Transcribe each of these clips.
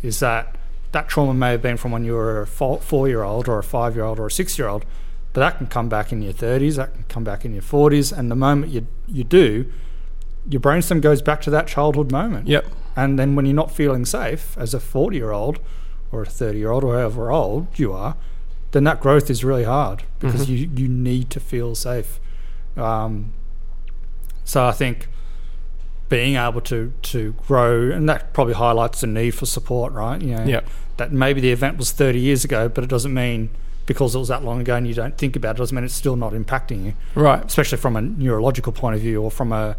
is that trauma may have been from when you were a 4-year-old or a 5-year-old or a 6-year-old, but that can come back in your 30s, that can come back in your 40s, and the moment you do, your brainstem goes back to that childhood moment. Yep. And then when you're not feeling safe as a 40-year-old or a 30-year-old or however old you are, then that growth is really hard because you need to feel safe. So I think being able to grow, and that probably highlights the need for support, right? You know, Yep. that maybe the event was 30 years ago, but it doesn't mean because it was that long ago and you don't think about it, doesn't mean it's still not impacting you. Right. Especially from a neurological point of view or from a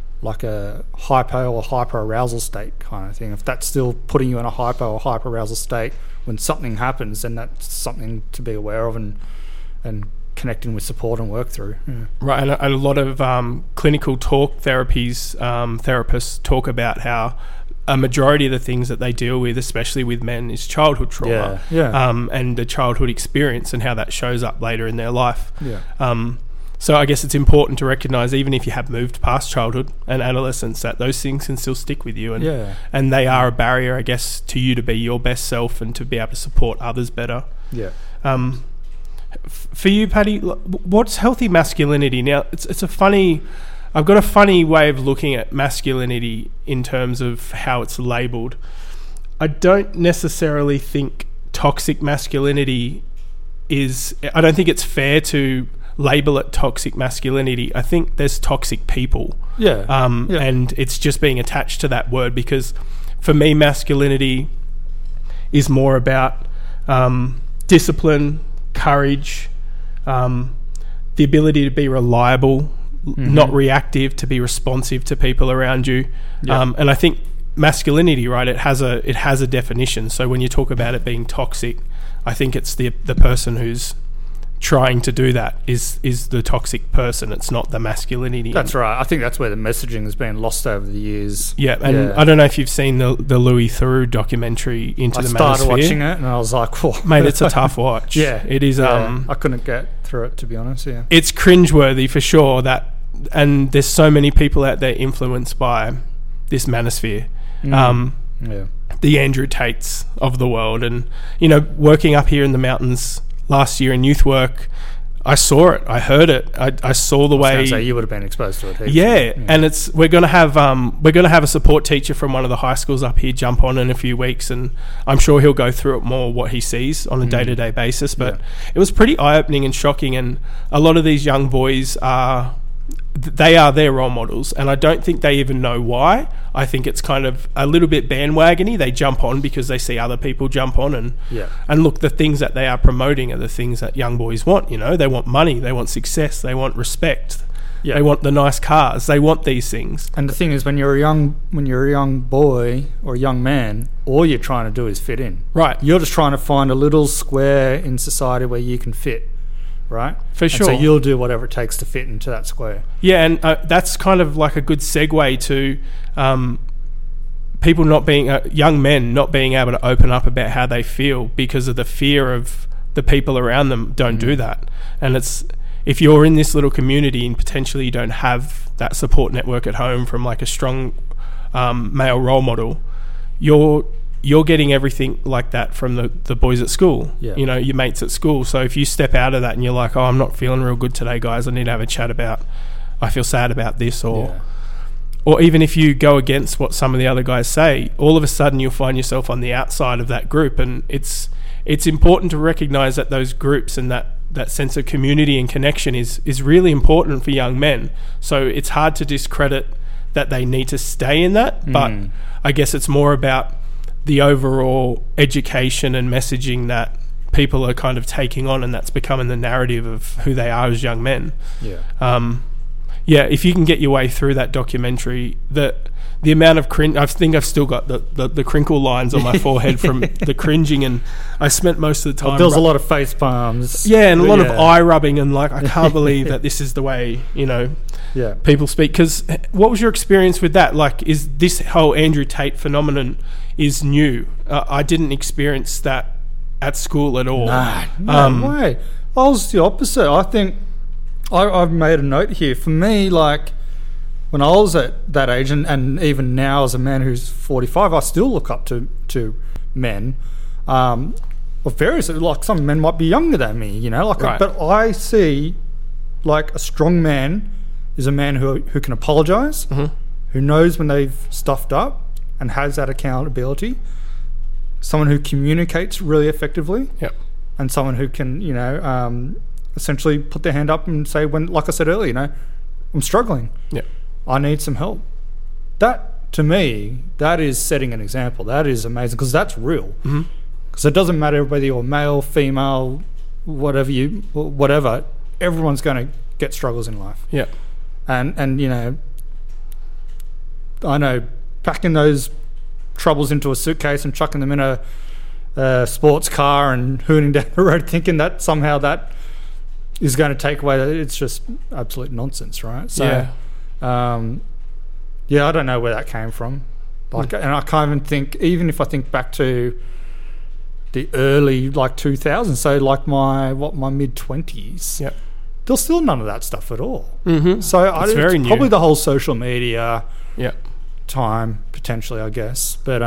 hypo or hyper arousal state kind of thing. If that's still putting you in a hypo or hyper arousal state when something happens, then that's something to be aware of and connecting with support and work through. Yeah. Right, and a lot of clinical talk therapies, therapists talk about how a majority of the things that they deal with, especially with men, is childhood trauma, and the childhood experience and how that shows up later in their life. Yeah. So I guess it's important to recognise, even if you have moved past childhood and adolescence, that those things can still stick with you, and they are a barrier, I guess, to you to be your best self and to be able to support others better. Yeah. For you, Paddy, what's healthy masculinity? Now, it's a funny... I've got a funny way of looking at masculinity in terms of how it's labelled. I don't necessarily think toxic masculinity is... I don't think it's fair to label it toxic masculinity. I think there's toxic people. Yeah. And it's just being attached to that word, because for me, masculinity is more about discipline, courage, the ability to be reliable, not reactive, to be responsive to people around you. And I think masculinity, right, it has a definition. So when you talk about it being toxic, I think it's the person who's trying to do that is the toxic person. It's not the masculinity. That's right. I think that's where the messaging has been lost over the years. Yeah, and I don't know if you've seen the Louis Theroux documentary, Into the Manosphere. I started watching it and I was like, whoa. Mate, it's a tough watch. Yeah. It is. I couldn't get through it, to be honest, yeah. It's cringeworthy for sure, and there's so many people out there influenced by this manosphere. The Andrew Tates of the world. And, working up here in the mountains last year in youth work, I saw it, I heard it, I saw the way. So you would have been exposed to it. Yeah, and we're going to have a support teacher from one of the high schools up here jump on in a few weeks, and I'm sure he'll go through it more, what he sees on a day-to-day basis. But it was pretty eye-opening and shocking, and a lot of these young boys are their role models, and I don't think they even know why. I think it's kind of a little bit bandwagony. They jump on because they see other people jump on, and look, the things that they are promoting are the things that young boys want. They want money, they want success, they want respect, they want the nice cars, they want these things. And the thing is, when you're a young boy or a young man, all you're trying to do is fit in. Right. You're just trying to find a little square in society where you can fit. Right? For sure. So you'll do whatever it takes to fit into that square. Yeah, and that's kind of like a good segue to people not being... young men not being able to open up about how they feel because of the fear of the people around them don't do that. And if you're in this little community and potentially you don't have that support network at home from like a strong male role model, you're getting everything like that from the boys at school, your mates at school. So if you step out of that and you're like, oh, I'm not feeling real good today, guys, I need to have a chat about, I feel sad about this, or even if you go against what some of the other guys say, all of a sudden you'll find yourself on the outside of that group. And it's important to recognize that those groups and that sense of community and connection is really important for young men. So it's hard to discredit that they need to stay in that, but I guess it's more about the overall education and messaging that people are kind of taking on, and that's becoming the narrative of who they are as young men. If you can get your way through that documentary, the amount of cringe, I think I've still got the crinkle lines on my forehead from the cringing, and I spent most of the time... There was a lot of face palms. Yeah, and a lot of eye rubbing, and like, I can't believe that this is the way, people speak. Because what was your experience with that? Like, is this whole Andrew Tate phenomenon is new? I didn't experience that at school at all. No way. I was the opposite. I think I've made a note here. For me, like, when I was at that age, and even now as a man who's 45, I still look up to men, of various, like some men might be younger than me, you know, like, Right. but I see like a strong man is a man who can apologize, who knows when they've stuffed up and has that accountability, someone who communicates really effectively, Yep. and someone who can, you know, essentially put their hand up and say, when, like I said earlier, you know, I'm struggling, Yep. I need some help. That, to me, that is setting an example. That is amazing, because that's real. Because it doesn't matter whether you're male, female, whatever, everyone's going to get struggles in life. Yep. And you know, I know packing those troubles into a suitcase and chucking them in a sports car and hooning down the road thinking that somehow that is going to take away, it's just absolute nonsense, right? So, yeah, I don't know where that came from. Like, and I can't even think, even if I think back to the early, like, 2000s, so like my mid-20s, Yep. there's still none of that stuff at all. Mm-hmm. So It's very it's new. probably the whole social media Yep. time, potentially, I guess. But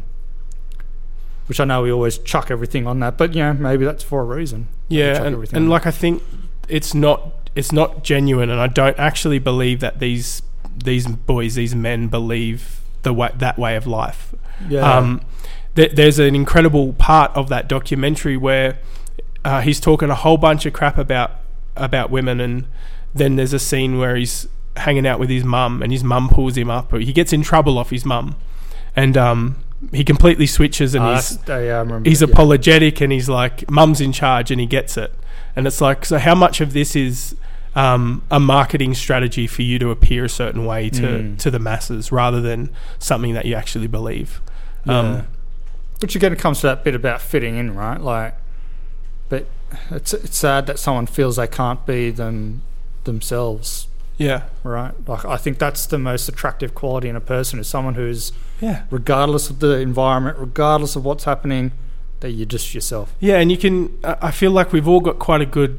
which I know we always chuck everything on that, but you know, maybe that's for a reason. Yeah, Chuck and everything on. like I think it's not genuine, and I don't actually believe that these boys, these men, believe that way of life. Yeah. There's an incredible part of that documentary where he's talking a whole bunch of crap about women, and then there's a scene where he's hanging out with his mum, and his mum pulls him up. He gets in trouble off his mum, and he completely switches, and I remember he's that, yeah. apologetic, and he's like, mum's in charge, and he gets it. And it's like, so how much of this is a marketing strategy for you to appear a certain way to the masses, rather than something that you actually believe? Yeah. Which again, it comes to that bit about fitting in, right? Like, but it's sad that someone feels they can't be themselves, Yeah. right? Like, I think that's the most attractive quality in a person, is someone who's, Yeah. regardless of the environment, regardless of what's happening, that you're just yourself. Yeah, and you can. I feel like we've all got quite a good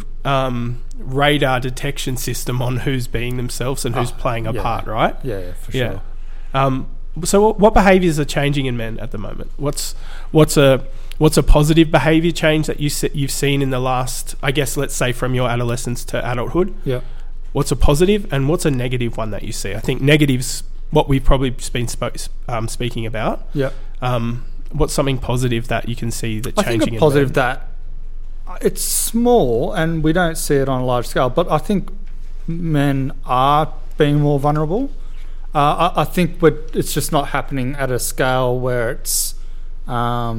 radar detection system on who's being themselves and who's playing a part, right? Yeah, for Yeah. sure. So, what behaviours are changing in men at the moment? What's a positive behaviour change that you've seen in the last, I guess, let's say from your adolescence to adulthood? Yeah. What's a positive and what's a negative one that you see? I think negative's what we've probably been speaking about. Yeah. What's something positive that you can see that I changing think a in positive men? that it's small and we don't see it on a large scale, but I think men are being more vulnerable. I think it's just not happening at a scale where it's, I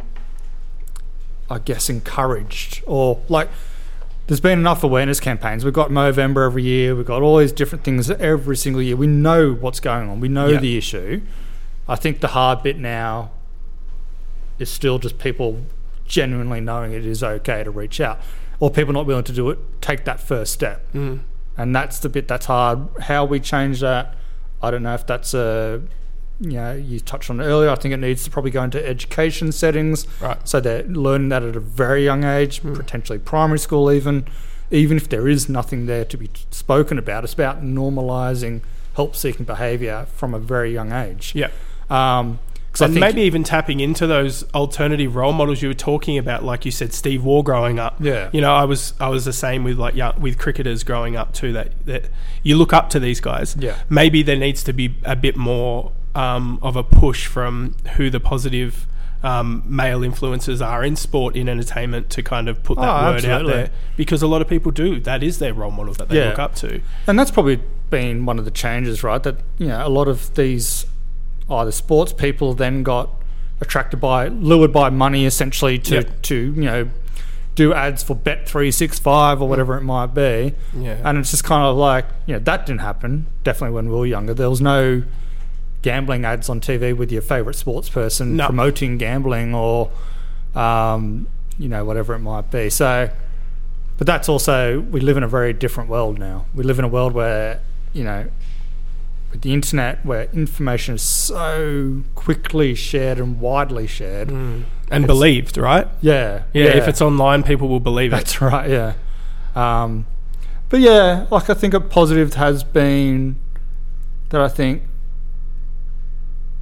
guess, encouraged, or like there's been enough awareness campaigns. We've got Movember every year. We've got all these different things every single year. We know what's going on. We know the issue. I think the hard bit now is still just people genuinely knowing it is okay to reach out, or people not willing to do it, take that first step. And that's the bit that's hard. How we change that, I don't know if that's you touched on it earlier. I think it needs to probably go into education settings, Right. so they're learning that at a very young age, potentially primary school even if there is nothing there to be spoken about. It's about normalising help-seeking behaviour from a very young age. Yeah. And maybe even tapping into those alternative role models you were talking about, like you said, Steve Waugh growing up. Yeah. You know, I was the same with with cricketers growing up too. That you look up to these guys. Yeah. Maybe there needs to be a bit more of a push from who the positive male influencers are in sport, in entertainment, to kind of put that word absolutely. out there, because a lot of people do. That is their role model that they look up to. And that's probably been one of the changes, right? That, you know, a lot of these either sports people then got lured by money, essentially, to you know, do ads for Bet365 or whatever it might be. Yeah. And it's just kind of like, you know, that didn't happen definitely when we were younger. There was no gambling ads on TV with your favourite sports person promoting gambling, or you know, whatever it might be. So, but that's also, we live in a very different world now. We live in a world where, you know, with the internet, where information is so quickly shared and widely shared. And believed, right? Yeah. If it's online, people will believe it. That's right, yeah. But yeah, like, I think a positive has been that I think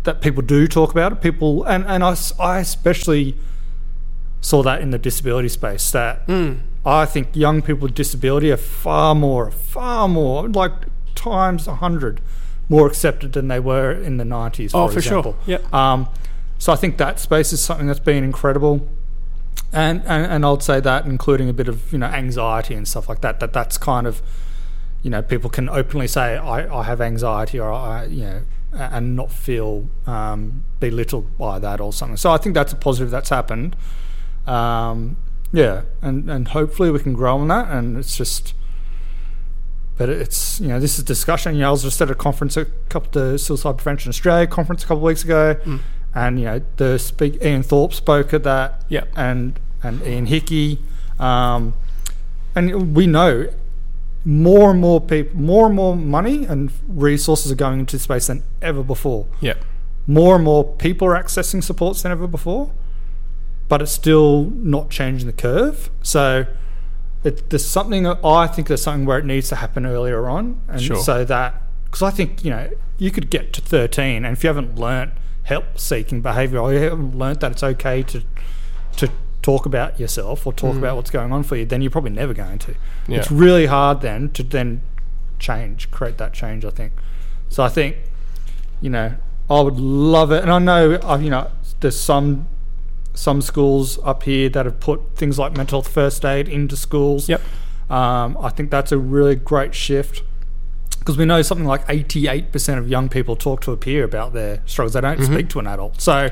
that people do talk about it. People, and I especially saw that in the disability space, that I think young people with disability are far more, like times 100 more accepted than they were in the 90s, for example. Sure. Yep. So I think that space is something that's been incredible. And I'd say that, including a bit of, anxiety and stuff like that, that's kind of, people can openly say, I have anxiety, or and not feel belittled by that or something. So I think that's a positive that's happened. And hopefully we can grow on that. And it's just, but it's, this is discussion. I was just at a conference, the Suicide Prevention Australia conference a couple of weeks ago. And Ian Thorpe spoke at that, and Ian Hickey, and we know more and more people, more and more money and resources are going into space than ever before. More and more people are accessing supports than ever before, but it's still not changing the curve. So there's something, I think there's something where it needs to happen earlier on, and so that, because I think you could get to 13, and if you haven't learnt help-seeking behaviour, or you haven't learnt that it's okay to talk about yourself or talk about what's going on for you, then you're probably never going to. It's really hard then to create that change, I think. So I think, I would love it. And I know, there's some schools up here that have put things like mental health first aid into schools. I think that's a really great shift. Because we know something like 88% of young people talk to a peer about their struggles. They don't speak to an adult. So,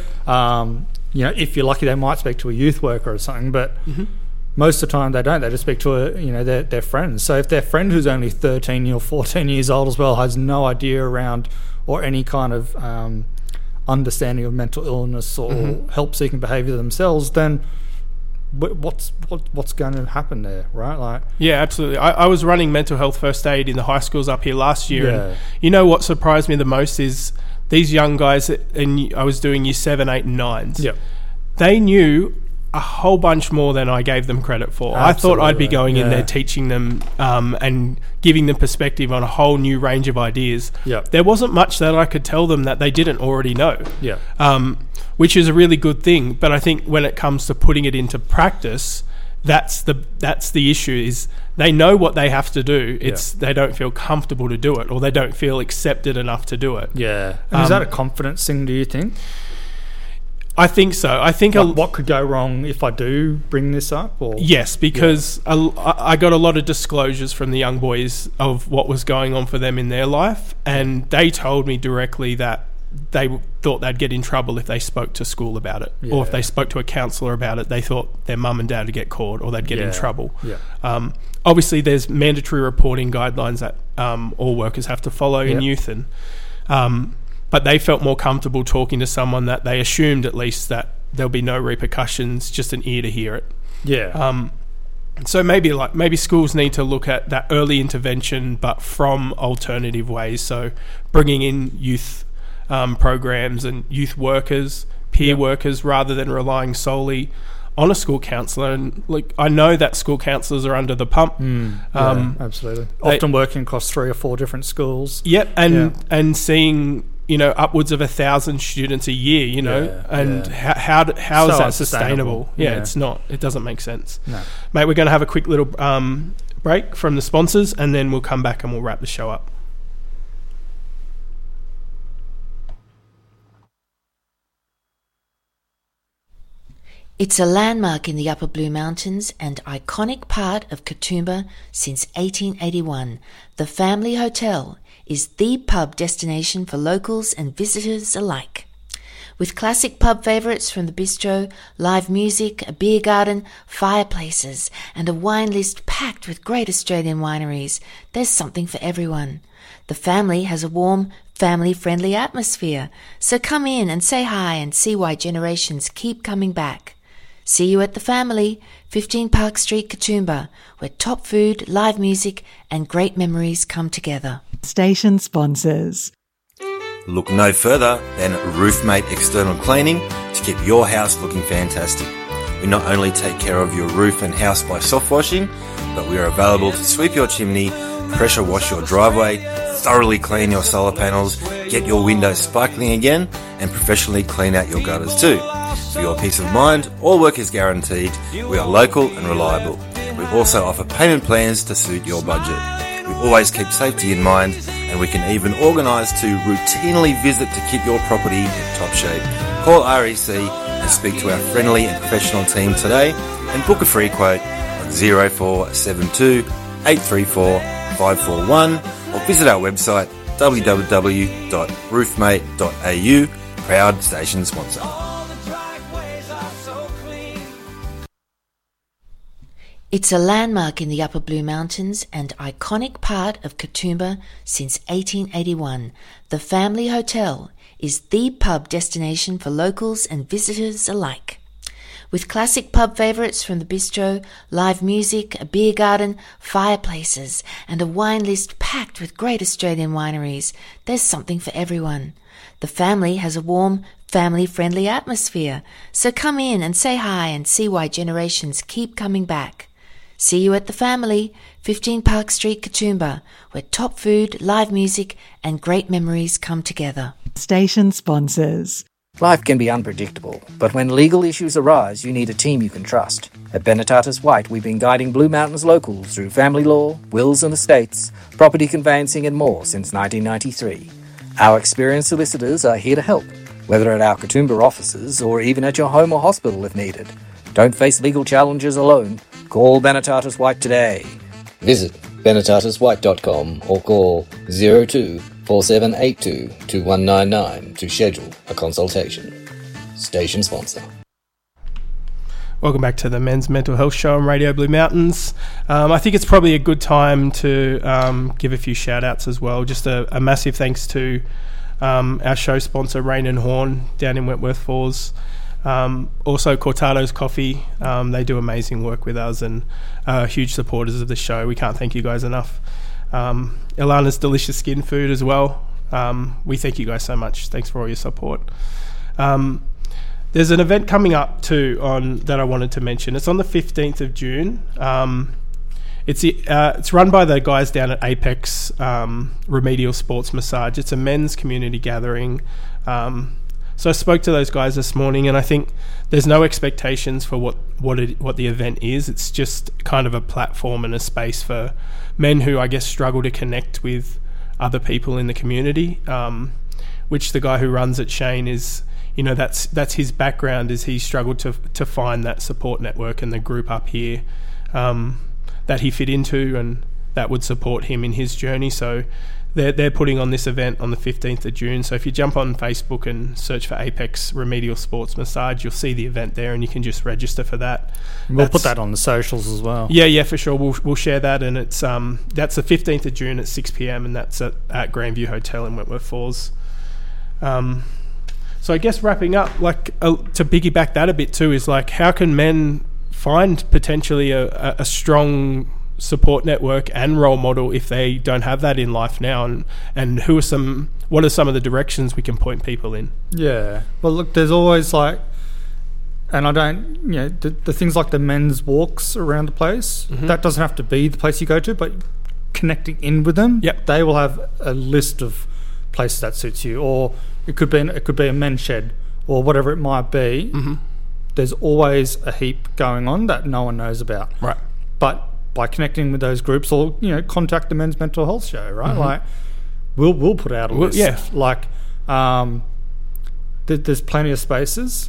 if you're lucky, they might speak to a youth worker or something. But most of the time, they don't. They just speak to their friends. So if their friend, who's only 13 or 14 years old as well, has no idea around or any kind of understanding of mental illness or help-seeking behaviour themselves, then what's going to happen there, right? Absolutely. I was running mental health first aid in the high schools up here last year, and what surprised me the most is these young guys, and I was doing year 7, 8 and 9s. They knew a whole bunch more than I gave them credit for. Absolutely. I thought I'd be going in there teaching them and giving them perspective on a whole new range of ideas. There wasn't much that I could tell them that they didn't already know. Which is a really good thing. But I think when it comes to putting it into practice, that's the issue, is they know what they have to do. It's they don't feel comfortable to do it, or they don't feel accepted enough to do it. And is that a confidence thing, do you think? I think so. I think what could go wrong if I do bring this up? Or? Yes, because I got a lot of disclosures from the young boys of what was going on for them in their life, and they told me directly that they thought they'd get in trouble if they spoke to school about it, or if they spoke to a counsellor about it. They thought their mum and dad would get caught, or they'd get in trouble. Obviously, there's mandatory reporting guidelines that all workers have to follow in youth, and but they felt more comfortable talking to someone that they assumed at least that there'll be no repercussions, just an ear to hear it. So maybe schools need to look at that early intervention, but from alternative ways. So bringing in youth programs and youth workers, peer workers, rather than relying solely on a school counsellor. And I know that school counsellors are under the pump. Absolutely. Often working across 3 or 4 different schools. And seeing upwards of 1,000 students a year. How is that sustainable? It's not. It doesn't make sense. No. Mate, we're going to have a quick little break from the sponsors, and then we'll come back and we'll wrap the show up. It's a landmark in the Upper Blue Mountains and iconic part of Katoomba since 1881. The Family Hotel is the pub destination for locals and visitors alike. With classic pub favourites from the bistro, live music, a beer garden, fireplaces, and a wine list packed with great Australian wineries, there's something for everyone. The Family has a warm, family-friendly atmosphere, so come in and say hi and see why generations keep coming back. See you at the Family, 15 Park Street, Katoomba, where top food, live music, and great memories come together. Station sponsors. Look no further than Roofmate External Cleaning to keep your house looking fantastic. We not only take care of your roof and house by soft washing, but we are available to sweep your chimney, pressure wash your driveway, thoroughly clean your solar panels, get your windows sparkling again, and professionally clean out your gutters too. For your peace of mind, all work is guaranteed. We are local and reliable. We also offer payment plans to suit your budget. We always keep safety in mind, and we can even organise to routinely visit to keep your property in top shape. Call REC and speak to our friendly and professional team today and book a free quote on 0472 834 541 or visit our website www.roofmate.au. Proud station sponsor. It's a landmark in the Upper Blue Mountains and iconic part of Katoomba since 1881. The Family Hotel is the pub destination for locals and visitors alike. With classic pub favourites from the bistro, live music, a beer garden, fireplaces, and a wine list packed with great Australian wineries, there's something for everyone. The Family has a warm, family-friendly atmosphere, so come in and say hi and see why generations keep coming back. See you at the Family, 15 Park Street, Katoomba, where top food, live music, and great memories come together. Station sponsors. Life can be unpredictable, but when legal issues arise, you need a team you can trust. At Benetatis White, we've been guiding Blue Mountains locals through family law, wills and estates, property conveyancing and more since 1993. Our experienced solicitors are here to help, whether at our Katoomba offices or even at your home or hospital if needed. Don't face legal challenges alone. Call Benetatis White today. Visit benetatiswhite.com or call 02 4782 2199 to schedule a consultation. Station sponsor. Welcome back to the Men's Mental Health Show on Radio Blue Mountains. I think it's probably a good time to give a few shout-outs as well. Just a massive thanks to our show sponsor, Rain and Horn, down in Wentworth Falls. Also Cortado's Coffee, they do amazing work with us and huge supporters of the show. We can't thank you guys enough. Ilana's Delicious Skin Food as well. We thank you guys so much. Thanks for all your support. There's an event coming up too that I wanted to mention. It's on the 15th of June. It's run by the guys down at Apex Remedial Sports Massage. It's a men's community gathering. So I spoke to those guys this morning, and I think there's no expectations for what the event is. It's just kind of a platform and a space for men who, I guess, struggle to connect with other people in the community, which the guy who runs it, Shane, is, you know, that's his background, is he struggled to find that support network and the group up here that he fit into and that would support him in his journey. So they're putting on this event on the 15th of June. So if you jump on Facebook and search for Apex Remedial Sports Massage, you'll see the event there, and you can just register for that. We'll put that on the socials as well. Yeah, for sure. We'll share that, and it's that's the 15th of June at 6 p.m, and that's at Grandview Hotel in Wentworth Falls. So I guess wrapping up, to piggyback that a bit too, is how can men find potentially a strong support network and role model if they don't have that in life now, and what are some of the directions we can point people in? Yeah, well, look, there's always and I don't, the things like the men's walks around the place, that doesn't have to be the place you go to, but connecting in with them, they will have a list of places that suits you, or it could be a men's shed or whatever it might be. There's always a heap going on that no one knows about, right? But by connecting with those groups, or contact the Men's Mental Health Show, right? We'll put out a list. There's plenty of spaces,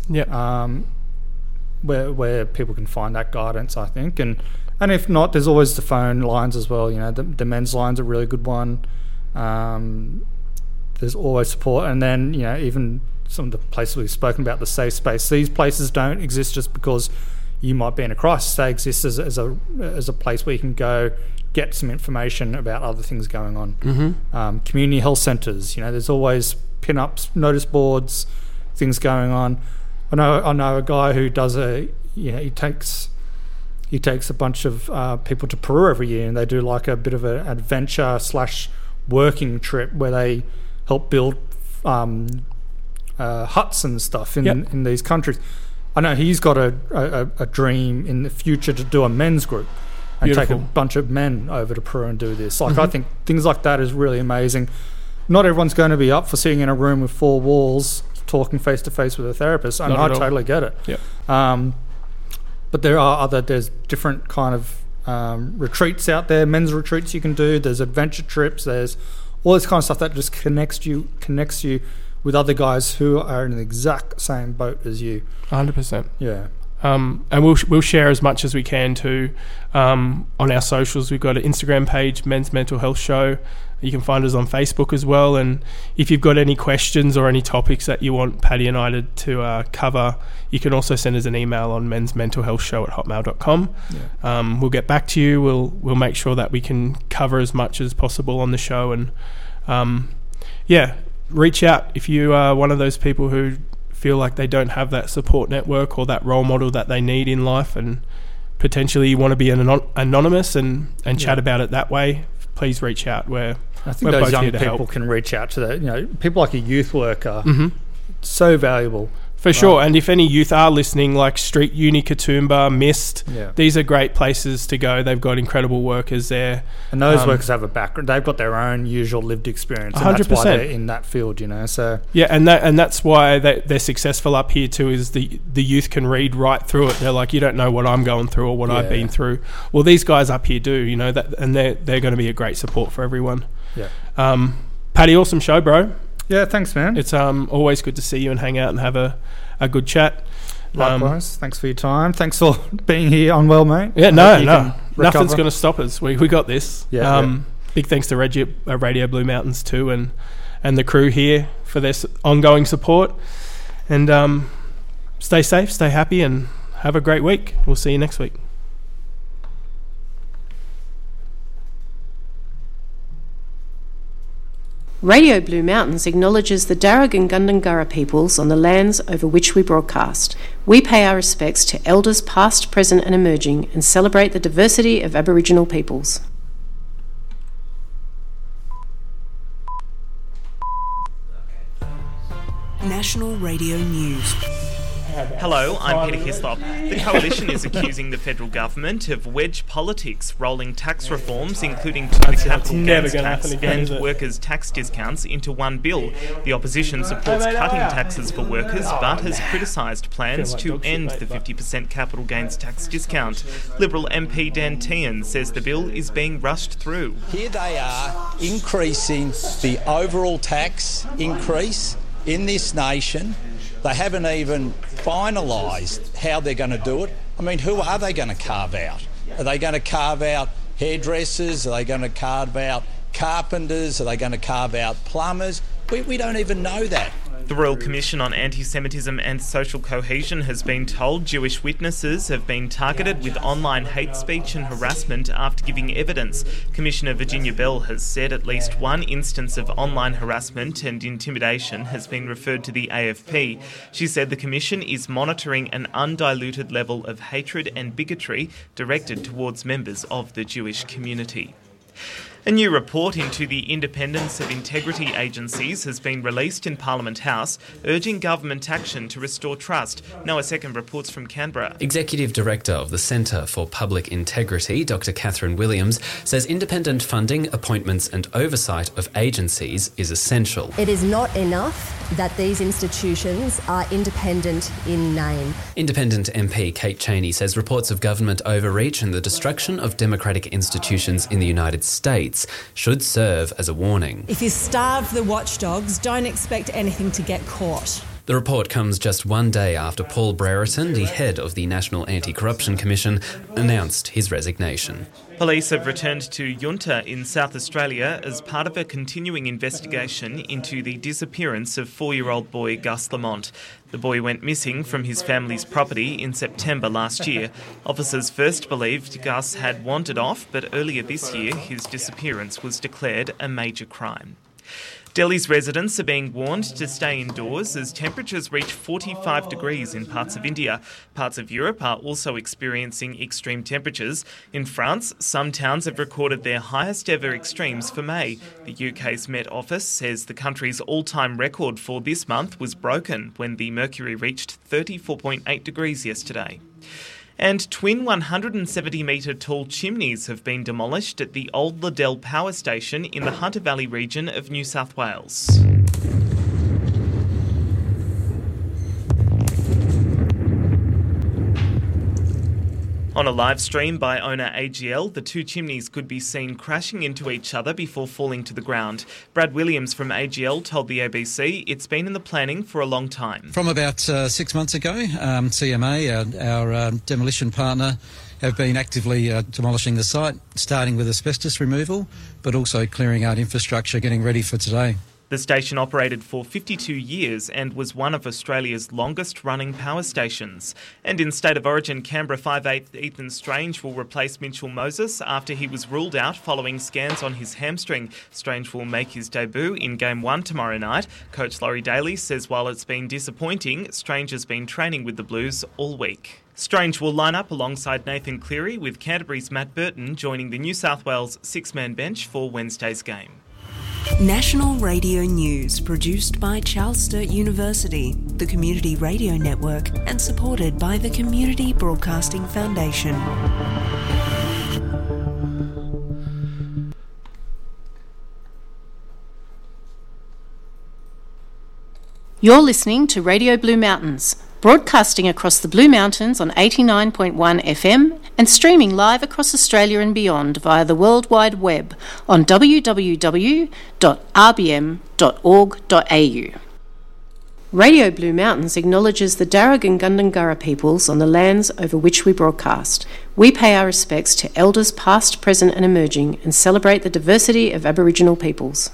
where people can find that guidance, I think, and if not, there's always the phone lines as well. The men's line's a really good one. There's always support, and then even some of the places we've spoken about, the safe space. These places don't exist just because you might be in a crisis. They exist as a place where you can go get some information about other things going on. Community health centres, there's always pin-ups, notice boards, things going on. I know a guy who does he takes a bunch of people to Peru every year, and they do a bit of an adventure / working trip where they help build huts and stuff in these countries. I know he's got a dream in the future to do a men's group and take a bunch of men over to Peru and do this. I think things like that is really amazing. not everyone's going to be up for sitting in a room with 4 walls talking face to face with a therapist, and I totally get it. Yep. But there's different kind of retreats out there, men's retreats you can do. There's adventure trips. There's all this kind of stuff that just connects you with other guys who are in the exact same boat as you. 100%. Yeah. And we'll share as much as we can too on our socials. We've got an Instagram page, Men's Mental Health Show. You can find us on Facebook as well. And if you've got any questions or any topics that you want Paddy and I to cover, you can also send us an email on mensmentalhealthshow@hotmail.com. Yeah. We'll get back to you. We'll make sure that we can cover as much as possible on the show. And reach out if you are one of those people who feel like they don't have that support network or that role model that they need in life, and potentially you want to be anonymous and chat about it that way. Please reach out. I think those young people can reach out to that. People like a youth worker, so valuable. For sure. And if any youth are listening, like Street Uni Katoomba, Mist, these are great places to go. They've got incredible workers there. And those workers have a background. They've got their own usual lived experience. And 100%. That's why they're in that field, So yeah, and that's why they're successful up here too, is the youth can read right through it. They're like, you don't know what I'm going through or what I've been through. Well, these guys up here do, that, and they're going to be a great support for everyone. Yeah. Paddy, awesome show, bro. Yeah, thanks, man. It's always good to see you and hang out and have a good chat. Likewise. Thanks for your time. Thanks for being here on Well, mate. Yeah, no. Nothing's going to stop us. We got this. Yeah, Big thanks to Radio Blue Mountains too, and the crew here for their ongoing support. And stay safe, stay happy, and have a great week. We'll see you next week. Radio Blue Mountains acknowledges the Darug and Gundungurra peoples on the lands over which we broadcast. We pay our respects to elders past, present and emerging, and celebrate the diversity of Aboriginal peoples. National Radio News. Hello, I'm Peter Hislop. The Coalition is accusing the federal government of wedge politics, rolling tax reforms, including to the capital gains tax and workers' tax discounts, into one bill. The opposition supports cutting taxes for workers, but has criticised plans to end the 50% capital gains tax discount. Liberal MP Dan Tehan says the bill is being rushed through. Here they are increasing the overall tax increase in this nation. They haven't even finalised how they're going to do it. I mean, who are they going to carve out? Are they going to carve out hairdressers? Are they going to carve out carpenters? Are they going to carve out plumbers? We don't even know that. The Royal Commission on Anti-Semitism and Social Cohesion has been told Jewish witnesses have been targeted with online hate speech and harassment after giving evidence. Commissioner Virginia Bell has said at least one instance of online harassment and intimidation has been referred to the AFP. She said the Commission is monitoring an undiluted level of hatred and bigotry directed towards members of the Jewish community. A new report into the independence of integrity agencies has been released in Parliament House, urging government action to restore trust. Noah Second reports from Canberra. Executive Director of the Centre for Public Integrity, Dr. Catherine Williams, says independent funding, appointments and oversight of agencies is essential. It is not enough that these institutions are independent in name. Independent MP Kate Chaney says reports of government overreach and the destruction of democratic institutions in the United States should serve as a warning. If you starve the watchdogs, don't expect anything to get caught. The report comes just one day after Paul Brereton, the head of the National Anti-Corruption Commission, announced his resignation. Police have returned to Yunta in South Australia as part of a continuing investigation into the disappearance of 4-year-old boy Gus Lamont. The boy went missing from his family's property in September last year. Officers first believed Gus had wandered off, but earlier this year his disappearance was declared a major crime. Delhi's residents are being warned to stay indoors as temperatures reach 45 degrees in parts of India. Parts of Europe are also experiencing extreme temperatures. In France, some towns have recorded their highest ever extremes for May. The UK's Met Office says the country's all-time record for this month was broken when the mercury reached 34.8 degrees yesterday. And twin 170-metre tall chimneys have been demolished at the Old Liddell Power Station in the Hunter Valley region of New South Wales. On a live stream by owner AGL, the two chimneys could be seen crashing into each other before falling to the ground. Brad Williams from AGL told the ABC it's been in the planning for a long time. From about 6 months ago, CMA, our demolition partner, have been actively demolishing the site, starting with asbestos removal, but also clearing out infrastructure, getting ready for today. The station operated for 52 years and was one of Australia's longest-running power stations. And in State of Origin, Canberra 5'8" Ethan Strange will replace Mitchell Moses after he was ruled out following scans on his hamstring. Strange will make his debut in Game 1 tomorrow night. Coach Laurie Daly says while it's been disappointing, Strange has been training with the Blues all week. Strange will line up alongside Nathan Cleary, with Canterbury's Matt Burton joining the New South Wales six-man bench for Wednesday's game. National Radio News, produced by Charles Sturt University, the Community Radio Network, and supported by the Community Broadcasting Foundation. You're listening to Radio Blue Mountains, broadcasting across the Blue Mountains on 89.1 FM and streaming live across Australia and beyond via the World Wide Web on www.rbm.org.au. Radio Blue Mountains acknowledges the Darug and Gundungurra peoples on the lands over which we broadcast. We pay our respects to elders past, present and emerging and celebrate the diversity of Aboriginal peoples.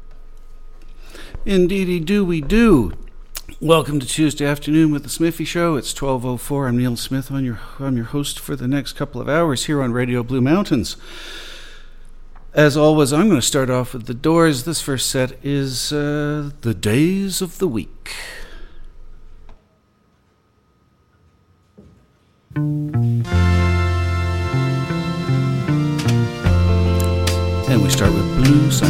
Indeedy do we do. Welcome to Tuesday afternoon with the Smithy Show. It's 12:04. I'm Neil Smith. I'm your host for the next couple of hours here on Radio Blue Mountains. As always, I'm going to start off with The Doors. This first set is The Days of the Week. And we start with Blue Sunday.